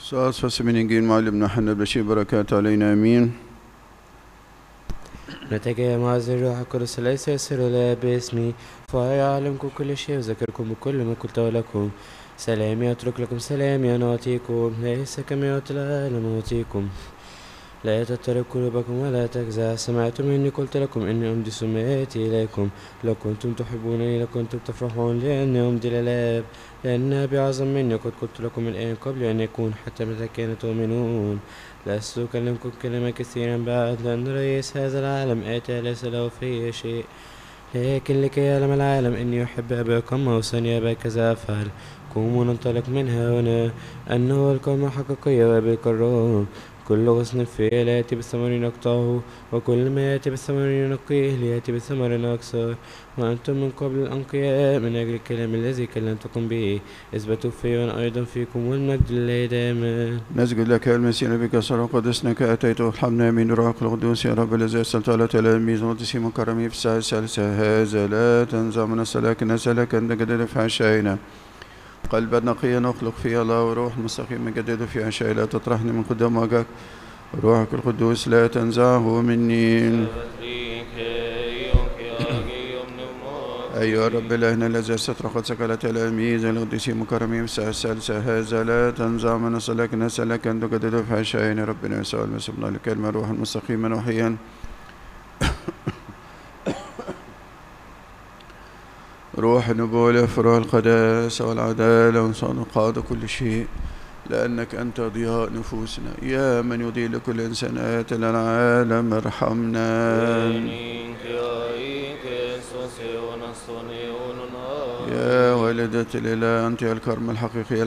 Sağ من إنجيل معلمنا حنا بشير بركات علينا آمين. نتجه معزي الروح القدس ليس يسر لا باسمي فيعلمكم كل شيء وذكركم بكل ما قلت لكم. سلامي أترك لكم، سلامي أنا أعطيكم، ليس كما يعطي العالم أعطيكم. لا تضطرب قلوبكم ولا تجزع. سمعتم إني قلت لكم إني أمضي سمعتي إليكم، لو كنتم تحبونني لكنتم تفرحون لأني أمضي للآب، لأن أبي أعظم مني. قد قلت لكم الآن قبل أن يكون، حتى متى كان تؤمنون. لست أكلمكم كلمة كثيرا بعد، لأن رئيس هذا العالم آتى ليس له في شيء، لكن لكي يعلم العالم إني أحب أباكم وأوصاني أبا كذا أفعل. قوموا ننطلق من هنا، أنه القوم حقيقية وأبي الكرام. كل غصن فيه لا يأتي بالثمر نقطعه، وكل ما يأتي بالثمر ينقيه ليأتي بثمر أكثر. وأنتم من قبل الأنقياء من أجل الكلام الذي كلمتكم به، اثبتوا في وأنا أيضا فيكم، والمجد لله دائما. نسجد لك يا المسيح بك صار قدسنك أتيت وارحمنا من روحك القدوس يا رب الذي أرسلت على تلاميذ مقدسين مكرمين في الساعة الثالثة. هذا لا تنزع من السلاك سلكا نجدد في عشائنا، قلبا نقيا نخلق فيه الله، وروح مستقيم نجدد في عشائي. لا تطرحني من قدام وجهك، روحك القدوس لا تنزعه مني. أيها الرب إلهنا الذي أرسلت قدسك على تلاميذ القديسين المكرمين في الساعة الثالثة. هذا لا تنزع من سلكنا سلكا تجدد في عشائنا. ربنا يسوع المسيح ابن الكلمة روحا مستقيما وحيا، روح النبوة والإفراح القداسة والعدالة وانقاذ كل شيء، لأنك أنت ضياء نفوسنا يا من يضيء لكل إنسان آت إلى العالم. ارحمنا يا والدة الإله، أنت الكرم الحقيقي